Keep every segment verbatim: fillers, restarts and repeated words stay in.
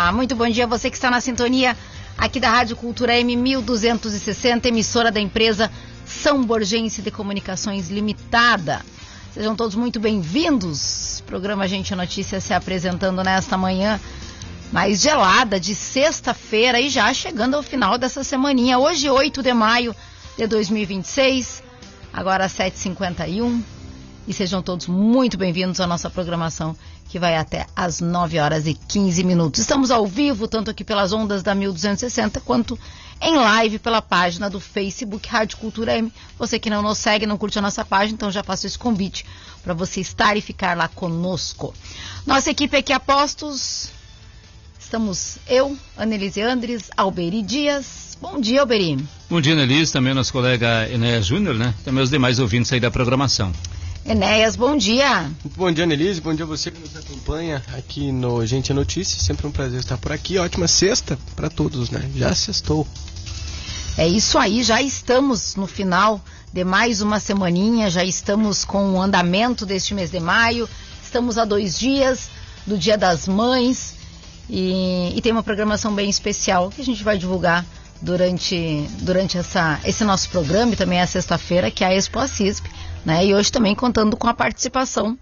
dia, muito bom dia a você que está na sintonia aqui da Rádio Cultura M mil duzentos e sessenta, emissora da empresa São Borgense de Comunicações Limitada. Sejam todos muito bem-vindos. Programa Gente Notícia se apresentando nesta manhã mais gelada de sexta-feira e já chegando ao final dessa semaninha. Hoje, oito de maio de dois mil e vinte e seis, agora às sete e cinquenta e um. E sejam todos muito bem-vindos à nossa programação, que vai até às nove horas e quinze minutos. Estamos ao vivo, tanto aqui pelas ondas da mil duzentos e sessenta, quanto em live pela página do Facebook Rádio Cultura M. Você que não nos segue, não curte a nossa página, então já faço esse convite para você estar e ficar lá conosco. Nossa equipe aqui a postos, estamos eu, Annelise Andres, Alberi Dias. Bom dia, Alberi. Bom dia, Annelise, também nosso colega Enéas Júnior, né? Também os demais ouvintes aí da programação. Enéas, bom dia. Bom dia, Annelise, bom dia a você que nos acompanha aqui no Gente Notícia, sempre um prazer estar por aqui, ótima sexta para todos, né? Já sextou. É isso aí, já estamos no final de mais uma semaninha, já estamos com o andamento deste mês de maio, estamos a dois dias do Dia das Mães e, e tem uma programação bem especial que a gente vai divulgar durante, durante essa, esse nosso programa e também a sexta-feira, que é a Expo Assisp. Né? E hoje também contando com a participação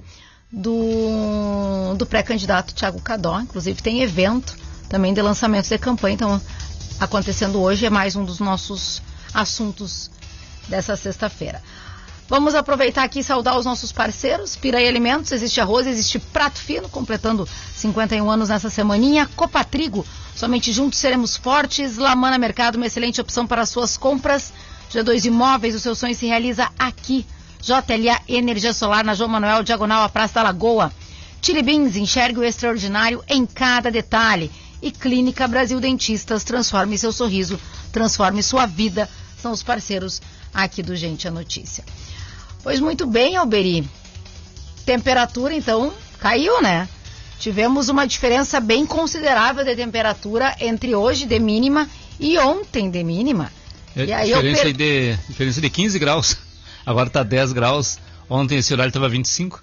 do, do pré-candidato Thiago Cadó. Inclusive tem evento também de lançamento de campanha, então acontecendo hoje, é mais um dos nossos assuntos dessa sexta-feira. Vamos aproveitar aqui e saudar os nossos parceiros. Piraí Alimentos, existe arroz, existe prato fino, completando cinquenta e um anos nessa semaninha. Copa Trigo, somente juntos seremos fortes. Lamana Mercado, uma excelente opção para as suas compras. G dois Imóveis, o seu sonho se realiza aqui. J L A Energia Solar na João Manuel, diagonal à Praça da Lagoa. Chili Beans, enxergue o extraordinário em cada detalhe. E Clínica Brasil Dentistas, transforme seu sorriso, transforme sua vida. São os parceiros aqui do Gente a Notícia. Pois muito bem, Alberi. Temperatura, então, caiu, né? Tivemos uma diferença bem considerável de temperatura entre hoje de mínima e ontem de mínima. É, e aí diferença, per... de, diferença de quinze graus. Agora está dez graus. Ontem esse horário estava vinte e cinco.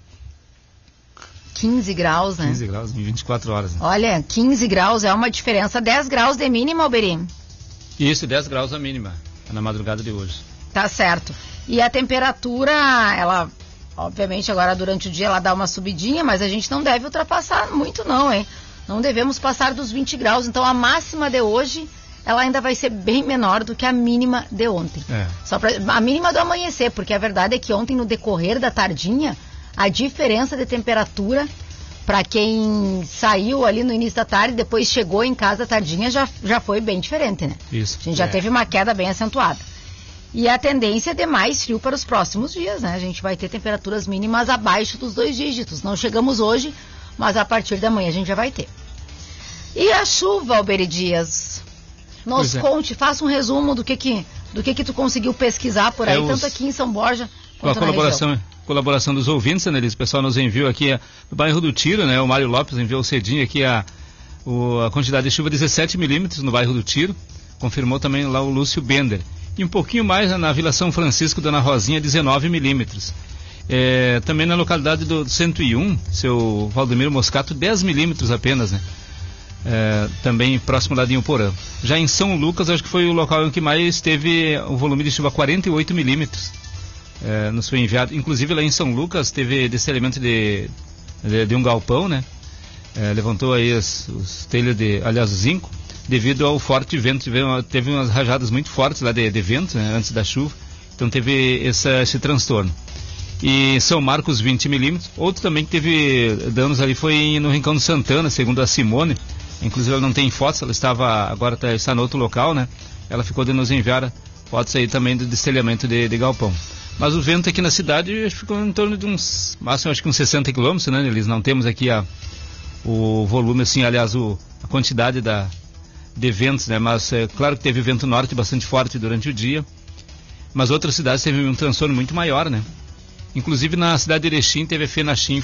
quinze graus, né? quinze graus em vinte e quatro horas. Né? Olha, quinze graus é uma diferença. dez graus de mínima, Alberi? Isso, dez graus a mínima. Na madrugada de hoje. Tá certo. E a temperatura, ela, obviamente, agora durante o dia ela dá uma subidinha, mas a gente não deve ultrapassar muito não, hein? Não devemos passar dos vinte graus. Então a máxima de hoje, ela ainda vai ser bem menor do que a mínima de ontem. É. Só pra, a mínima do amanhecer, porque a verdade é que ontem, no decorrer da tardinha, a diferença de temperatura, para quem saiu ali no início da tarde, depois chegou em casa tardinha, já, já foi bem diferente, né? Isso. A gente já é. teve uma queda bem acentuada. E a tendência é de mais frio para os próximos dias, né? A gente vai ter temperaturas mínimas abaixo dos dois dígitos. Não chegamos hoje, mas a partir da manhã a gente já vai ter. E a chuva, Alberi Dias? Nos é. conte, faça um resumo do que que, do que que tu conseguiu pesquisar por aí, é os... tanto aqui em São Borja quanto com a colaboração, na colaboração dos ouvintes, Annelise. O pessoal nos enviou aqui a, no bairro do Tiro, né? O Mário Lopes enviou cedinho aqui a, o, a quantidade de chuva, dezessete milímetros no bairro do Tiro. Confirmou também lá o Lúcio Bender. E um pouquinho mais na Vila São Francisco, Dona Rosinha, dezenove milímetros. É, também na localidade do cento e um, seu Valdemiro Moscato, dez milímetros apenas, né? É, também próximo lá de Uporã. Já em São Lucas, acho que foi o local em que mais teve o volume de chuva, quarenta e oito milímetros. É, nos foi enviado, inclusive lá em São Lucas teve desse elemento de, de, de um galpão, né? É, levantou aí as, os telhas de, aliás, o zinco, devido ao forte vento. Teve, uma, teve umas rajadas muito fortes lá de, de vento, né, antes da chuva, então teve essa, esse transtorno. E São Marcos, vinte milímetros. Outro também que teve danos ali foi no Rincão do Santana, segundo a Simone. Inclusive ela não tem fotos, ela estava, agora tá, está no outro local, né? Ela ficou de nos enviar fotos aí também do destelhamento de, de galpão. Mas o vento aqui na cidade ficou em torno de uns, máximo acho que uns sessenta quilômetros, né? Eles não temos aqui a, o volume, assim, aliás, o, a quantidade da, de ventos, né? Mas é claro que teve vento norte bastante forte durante o dia. Mas outras cidades teve um transtorno muito maior, né? Inclusive na cidade de Erechim teve a FENACHIM